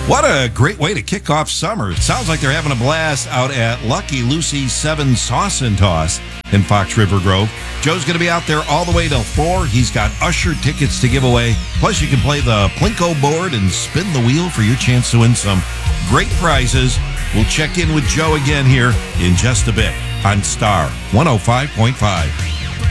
What a great way to kick off summer. It sounds like they're having a blast out at Lucky Lucy's 7 Sauce and Toss in Fox River Grove. Joe's going to be out there all the way till 4. He's got Usher tickets to give away. Plus, you can play the Plinko board and spin the wheel for your chance to win some great prizes. We'll check in with Joe again here in just a bit on Star 105.5.